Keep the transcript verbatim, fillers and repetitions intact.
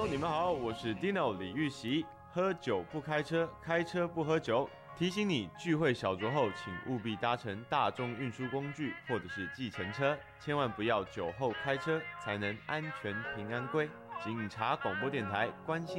你们好，我是 Dino 李玉玺。喝酒不开车，开车不喝酒。提醒你，聚会小酌后，请务必搭乘大众运输工具或者是计程车，千万不要酒后开车，才能安全平安归。警察广播电台关心。